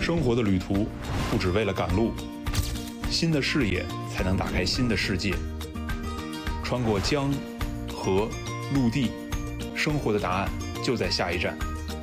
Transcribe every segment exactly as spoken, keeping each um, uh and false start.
生活的旅途不只为了赶路，新的视野才能打开新的世界。穿过江、河、陆地，生活的答案就在下一站。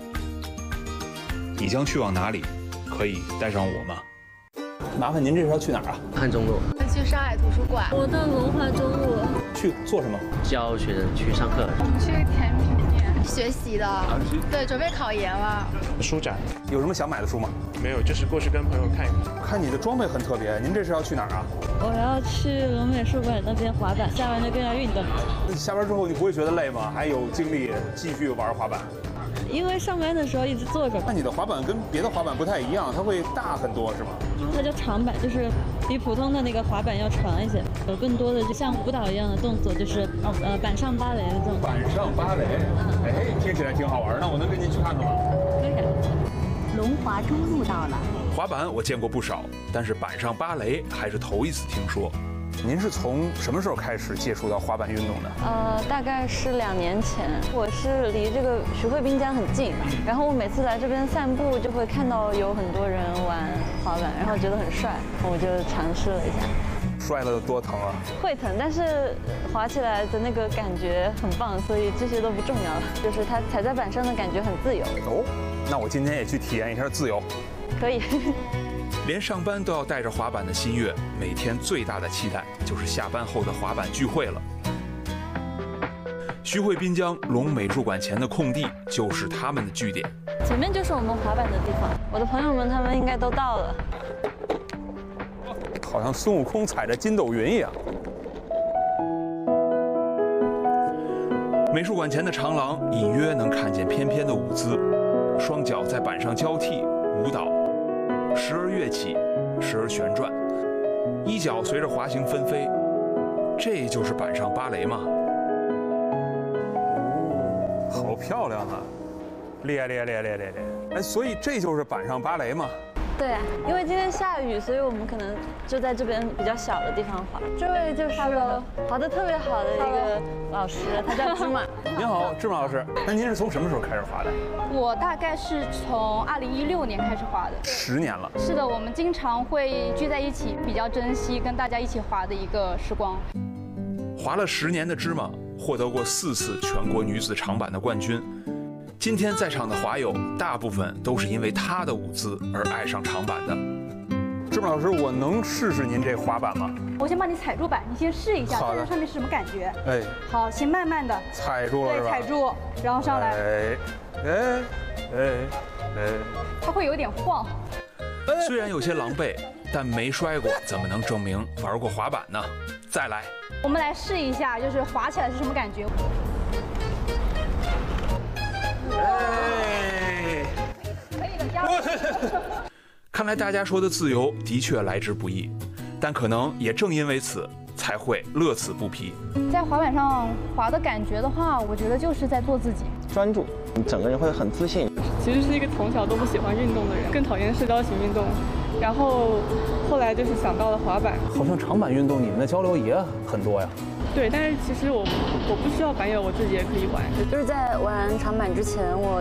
你将去往哪里？可以带上我吗？麻烦您这是要去哪儿啊？ 汉中路。 去上海图书馆。 我到文化中路。 去做什么？ 教学生去上课。 我们去甜品店学习的。对，准备考研了。 书展。 有什么想买的书吗？ 没有，就是过去跟朋友看一看。 看你的装备很特别，您这是要去哪儿啊？ 我要去龙美术馆那边滑板，下完就更要运动。 下班之后你不会觉得累吗？还有精力继续玩滑板？ 因为上班的时候一直坐着。 那你的滑板跟别的滑板不太一样，它会大很多是吗？ 它叫长板，就是比普通的那个滑板要长一些，有更多的就像舞蹈一样的动作，就是呃板上芭蕾的这种。 板上芭蕾，嗯、哎，听起来挺好玩。那我能跟您去看看吗？ 可以。 龙华中路到了。 滑板我见过不少，但是板上芭蕾还是头一次听说。您是从什么时候开始接触到滑板运动的？ 呃，大概是两年前。我是离这个徐汇滨江很近，然后我每次来这边散步就会看到有很多人玩滑板，然后觉得很帅，我就尝试了一下。 摔了多疼啊？会疼，但是滑起来的那个感觉很棒，所以这些都不重要了。就是它踩在板上的感觉很自由。 哦，那我今天也去体验一下自由。 可以。 连上班都要带着滑板的新月，每天最大的期待就是下班后的滑板聚会了。徐汇滨江龙美术馆前的空地就是他们的据点， 前面就是我们滑板的地方。我的朋友们他们应该都到了， 好像孙悟空踩着筋斗云一样。美术馆前的长廊隐约能看见翩翩的舞姿，双脚在板上交替舞蹈。时而跃起，时而旋转，衣角随着滑行纷飞，这就是板上芭蕾吗？好漂亮啊！厉害厉害厉害厉害厉害！哎，所以这就是板上芭蕾吗？ 对啊，因为今天下雨，所以我们可能就在这边比较小的地方滑。这位就是滑得特别好的一个老师，他叫芝麻。 您好，芝麻老师。那您是从什么时候开始滑的？ 我大概是从二零一六年开始滑的。 十年了。 是的，我们经常会聚在一起，比较珍惜跟大家一起滑的一个时光。 滑了十年的芝麻，获得过四次全国女子长板的冠军。今天在场的滑友，大部分都是因为她的舞姿而爱上长板的。芝麻老师，我能试试您这滑板吗？ 我先帮你踩住板，你先试一下，看看上面是什么感觉。 哎， 好，先慢慢的踩住了， 对，踩住，然后上来。 哎，哎，哎，哎， 它会有点晃。 虽然有些狼狈，但没摔过，怎么能证明玩过滑板呢？再来， 我们来试一下，就是滑起来是什么感觉。 哎， 可以的，加油！ 看来大家说的自由的确来之不易，但可能也正因为此，才会乐此不疲。 在滑板上滑的感觉的话，我觉得就是在做自己， 专注，你整个人会很自信。 其实是一个从小都不喜欢运动的人，更讨厌社交型运动，然后后来就是想到了滑板。 好像长板运动你们的交流也很多呀？ 对，但是其实我我不需要板友，我自己也可以玩。 就是在玩长板之前，我